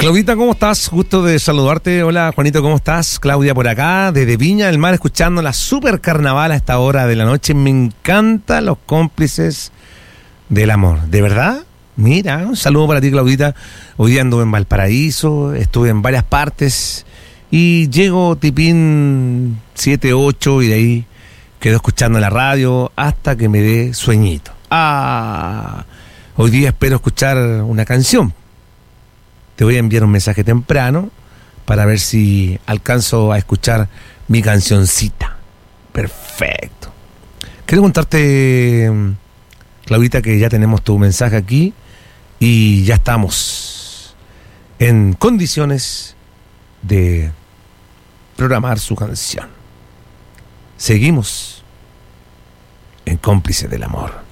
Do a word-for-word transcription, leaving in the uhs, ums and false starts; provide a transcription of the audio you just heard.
Claudita, ¿cómo estás? Gusto de saludarte. Hola, Juanito, ¿cómo estás? Claudia por acá, desde Viña del Mar, escuchando la super carnaval a esta hora de la noche. Me encantan los cómplices del amor. ¿De verdad? Mira, un saludo para ti, Claudita. Hoy día anduve en Valparaíso, estuve en varias partes y llego tipín siete, ocho y de ahí quedo escuchando la radio hasta que me dé sueñito. Ah, hoy día espero escuchar una canción. Te voy a enviar un mensaje temprano para ver si alcanzo a escuchar mi cancioncita. Perfecto. Quiero contarte, Claudita, que ya tenemos tu mensaje aquí y ya estamos en condiciones de programar su canción. Seguimos en Cómplices del Amor.